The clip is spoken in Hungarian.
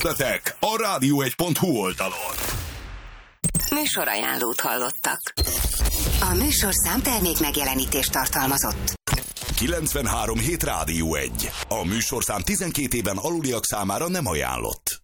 A rádió1.hu oldalon. Műsorajánlót hallottak. A műsorszám termék megjelenítést tartalmazott. 93 hét Rádió 1. A műsorszám 12 éven aluliak számára nem ajánlott.